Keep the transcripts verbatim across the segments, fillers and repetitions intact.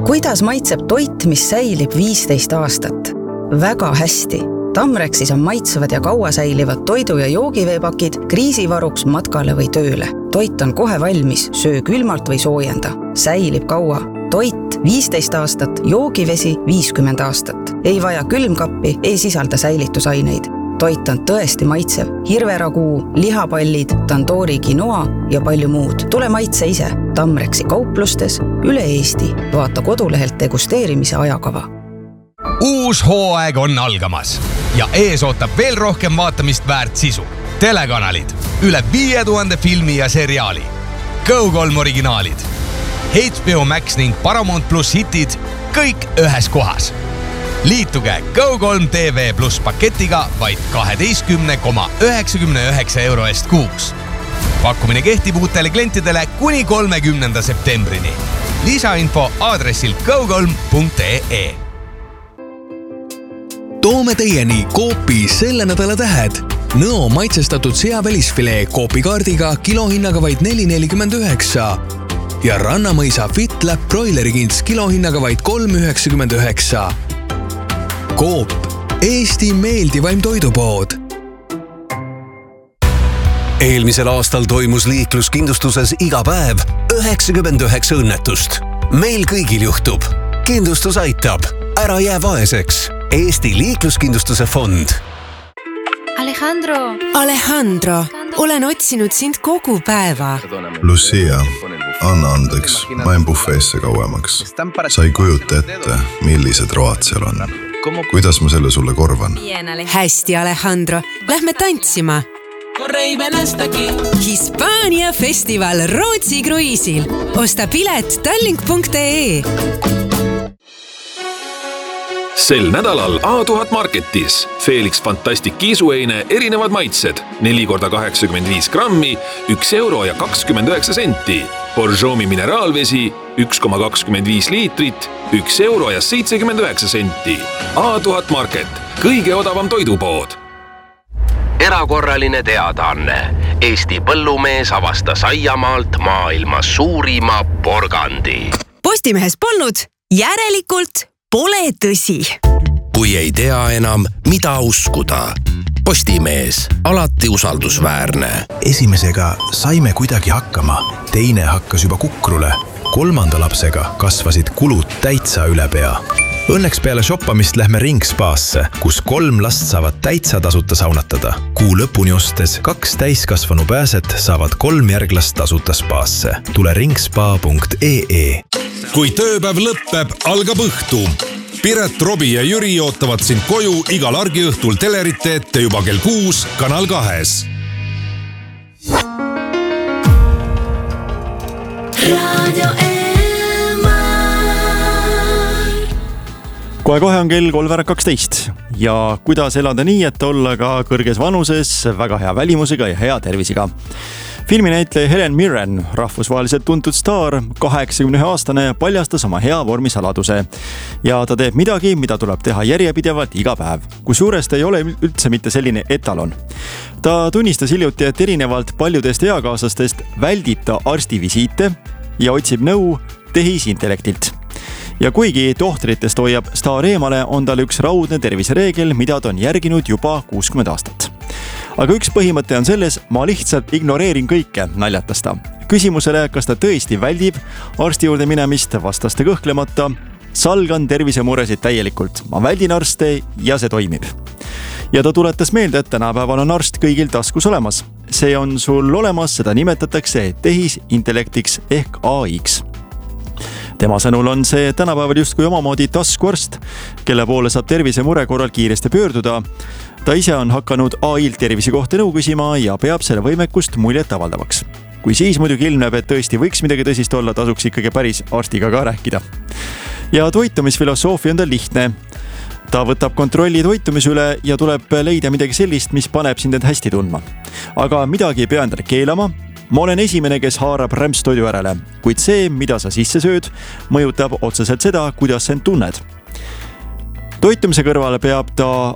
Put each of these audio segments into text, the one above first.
Kuidas maitseb toit, mis säilib viisteist aastat? Väga hästi. Tamrexis on maitsevad ja kaua säilivad toidu- ja joogiveepakid kriisivaruks matkale või tööle. Toit on kohe valmis, söö külmalt või soojenda. Säilib kaua. Toit viisteist aastat, joogivesi viiskümmend aastat. Ei vaja külmkappi, ei sisalda säilitusaineid. Toit on tõesti maitsev. Hirveraguu, lihapallid, tandoori quinoa ja palju muud. Tule maitse ise. Tamrexi kauplustes üle Eesti. Vaata kodulehelt degusteerimise ajakava. Uus hooaeg on algamas ja ees ootab veel rohkem vaatamist väärt sisu. Telekanalid, üle viie tuhande filmi ja seriaali. Go kolm originaalid. H B O Max ning Paramount Plus hitid kõik ühes kohas. Liituge Go kolm T V Plus paketiga vaid kaheteistkümne koma üheksakümne üheksa euro eest kuuks. Pakkumine kehtib uutele klientidele kuni kolmekümnenda septembrini. Lisainfo aadressil go kolm punkt e e. Toome teieni Coopi selle nädala tähed. Nõo maitsestatud seavälisfilee Coopi kaardiga kilohinnaga vaid neli nelikümmend üheksa ja Rannamõisa FitLab broilerikints kilohinnaga vaid kolm üheksakümmend üheksa. Coop, Eesti meeldivaim toidupood. Eelmisel aastal toimus liikluskindlustuses iga päev üheksakümmend üheksa õnnetust. Meil kõigil juhtub. Kindlustus aitab. Ära jää vaeseks. Eesti liikluskindlustuse fond. Alejandro! Alejandro, olen otsinud sind kogu päeva. Lucia, anna andeks, ma en bufeesse kauemaks. Sa ei kujuta ette, millised road seal on. Kuidas ma selle sulle korvan? Hästi, Alejandro. Lähme tantsima. Hispaania festival Rootsi kruiisil. Osta pilet tallink punkt e. Sel nädalal A tuhat Marketis. Felix Fantastic kiisueine erinevad maitsed. neli korda kaheksakümmend viis grammi, üks euro ja kakskümmend üheksa senti. Borjomi mineraalvesi, üks koma kakskümmend viis liitrit, üks euro ja seitsekümmend üheksa senti. A tuhat Market. Kõige odavam toidupood. Erakorraline teadaanne. Eesti põllumees avastas aiamaalt maailma suurima porgandi. Postimehes polnud, järelikult pole tõsi. Kui ei tea enam, mida uskuda. Postimees, alati usaldusväärne. Esimesega saime kuidagi hakkama, teine hakkas juba kukrule. Kolmanda lapsega kasvasid kulud täitsa üle pea. Õnneks peale shoppamist lähme Ringspaasse, kus kolm last saavad täitsa tasuta saunatada. Kuu lõpuni ostes kaks täiskasvanu pääset saavad kolm järglast tasuta spaasse. Tule ringspa punkt e e. Kui tööpäev lõppeb, algab õhtu. Piret, Robi ja Jüri ootavad sind koju igal argiõhtul telerite ette juba kell kuus Kanal kahes. Radio Kohe-kohe on kell kolm kaksteist ja kuidas elada nii, et olla ka kõrges vanuses, väga hea välimusega ja hea tervisega. Filminäitleja Helen Mirren, rahvusvaheliselt tuntud staar, kaheksakümne ühe aastane paljastas oma hea vormi saladuse. Ja ta teeb midagi, mida tuleb teha järjepidevalt iga päev, kusjuures ta ei ole üldse mitte selline etalon. Ta tunnistas hiljuti, et erinevalt paljudest eakaaslastest väldib ta arstivisiite ja otsib nõu tehisintellektilt. Ja kuigi tohtritest hoiab staar eemale, on tal üks raudne tervisereegel, mida ta on järginud juba kuuskümmend aastat. Aga üks põhimõte on selles, ma lihtsalt ignoreerin kõike, naljatas ta. Küsimusele, kas ta tõesti väldib arsti juurde minemist, vastas ta kõhklemata. Salgan tervisemuresid täielikult. Ma väldin arste ja see toimib. Ja ta tuletas meelde, et tänapäeval on arst kõigil taskus olemas. See on sul olemas, seda nimetatakse tehisintellektiks ehk A I-ks. Tema sõnul on see tänapäeval justkui omamoodi taskuarst, kelle poole saab tervisemure korral kiiresti pöörduda. Ta ise on hakanud A I-lt tervise kohta nõu küsima ja peab selle võimekust muljet avaldavaks. Kui siis muidugi ilmneb, et tõesti võiks midagi tõsist olla, tasuks ikkagi päris arstiga ka rääkida. Ja toitumisfilosoofi on ta lihtne. Ta võtab kontrolli toitumise üle ja tuleb leida midagi sellist, mis paneb sind end hästi tundma. Aga midagi ei pea endale keelama. Ma olen esimene, kes haarab rämpstoidu järele, kuid see, mida sa sisse sööd, mõjutab otseselt seda, kuidas sa end tunned. Toitumise kõrvale peab ta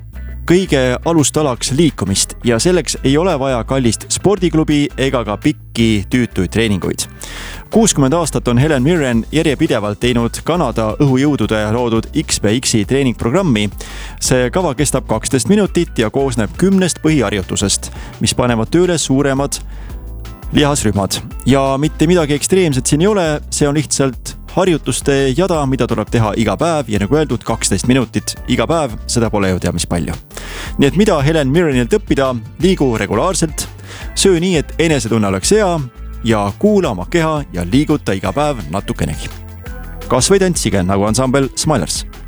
kõige alustalaks liikumist ja selleks ei ole vaja kallist spordiklubi ega ka pikki tüütuid treeninguid. kuuskümmend aastat on Helen Mirren järjepidevalt teinud Kanada õhujõudude loodud X B X-i treeningprogrammi. See kava kestab kaksteist minutit ja koosneb kümnest põhiharjutusest, mis panevad tööle suuremad lihasrühmad. Ja mitte midagi ekstreemset siin ei ole, see on lihtsalt harjutuste jada, mida tuleb teha iga päev ja nagu öeldud, kaksteist minutit iga päev, seda pole ju tea mis palju. Nii et mida Helen Mirrenilt õppida, liigu regulaarselt, söö nii, et enesetunne oleks hea ja kuula oma keha ja liiguta iga päev natukenegi. Kas või tantsige nagu ansambel Smilers.